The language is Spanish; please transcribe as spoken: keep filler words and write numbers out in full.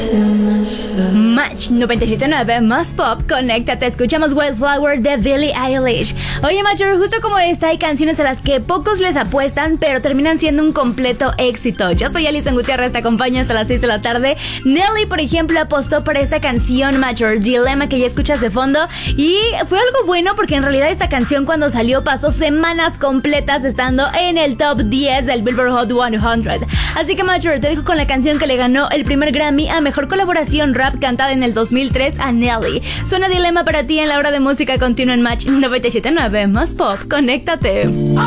Match noventa y siete punto nueve más pop, conéctate, escuchamos Wildflower de Billie Eilish. Oye, Major, justo como esta hay canciones a las que pocos les apuestan, pero terminan siendo un completo éxito. Yo soy Alison Gutiérrez, te acompaño hasta las seis de la tarde. Nelly, por ejemplo, apostó por esta canción, Major, Dilemma, que ya escuchas de fondo, y fue algo bueno porque en realidad esta canción cuando salió pasó semanas completas estando en el top diez del Billboard Hot cien. Así que, Major, te dejo con la canción que le ganó el primer Grammy a Mejor Colaboración Rap cantada en el dos mil tres a Nelly. Suena Dilema para ti en la hora de música continua en Match noventa y siete punto nueve más pop. Conéctate.